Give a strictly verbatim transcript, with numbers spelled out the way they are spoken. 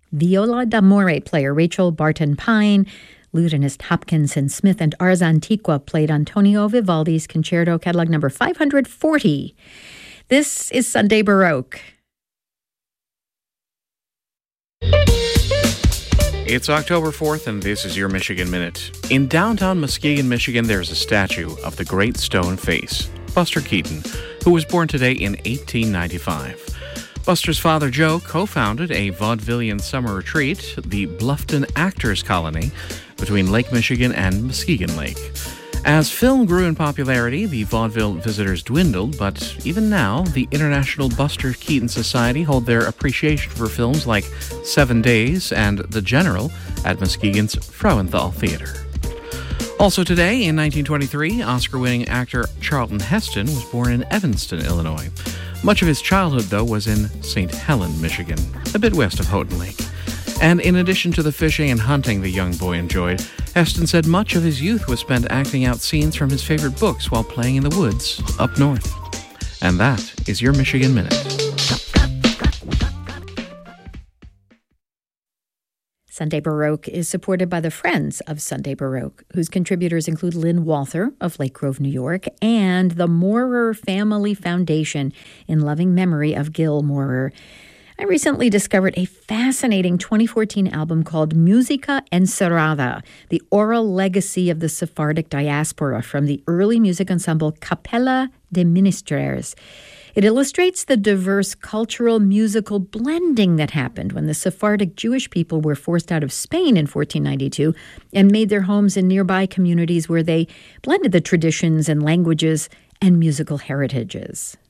Viola d'amore player Rachel Barton Pine, lutenist Hopkinson Smith, and Ars Antiqua played Antonio Vivaldi's Concerto, catalog number five hundred forty. This is Sunday Baroque. It's October fourth, and this is your Michigan Minute. In downtown Muskegon, Michigan, there's a statue of the Great Stone Face, Buster Keaton, who was born today in eighteen ninety-five. Buster's father, Joe, co-founded a vaudevillian summer retreat, the Bluffton Actors Colony, between Lake Michigan and Muskegon Lake. As film grew in popularity, the vaudeville visitors dwindled, but even now, the International Buster Keaton Society hold their appreciation for films like Seven Days and The General at Muskegon's Frauenthal Theater. Also today, in nineteen twenty-three, Oscar-winning actor Charlton Heston was born in Evanston, Illinois. Much of his childhood, though, was in Saint Helen, Michigan, a bit west of Houghton Lake. And in addition to the fishing and hunting the young boy enjoyed, Heston said much of his youth was spent acting out scenes from his favorite books while playing in the woods up north. And that is your Michigan Minute. Sunday Baroque is supported by the Friends of Sunday Baroque, whose contributors include Lynn Walther of Lake Grove, New York, and the Moorer Family Foundation in loving memory of Gil Moorer. I recently discovered a fascinating twenty fourteen album called Musica Encerrada, the oral legacy of the Sephardic diaspora from the early music ensemble Capella de Ministres. It illustrates the diverse cultural musical blending that happened when the Sephardic Jewish people were forced out of Spain in fourteen ninety-two and made their homes in nearby communities where they blended the traditions and languages and musical heritages.